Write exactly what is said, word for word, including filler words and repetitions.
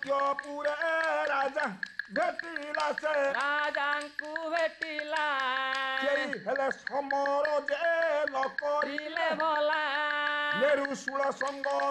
ସତ୍ୟପୁରେ ରାଜା ଭେଟିଲା ସେ ରାଜାଙ୍କୁ ଭେଟିଲା କେହି ହେଲେ ସମର ଯେ ନ କରିଲେ କରିଲେ ଭଲା ନେରୁଶୂଳ ସଙ୍ଗ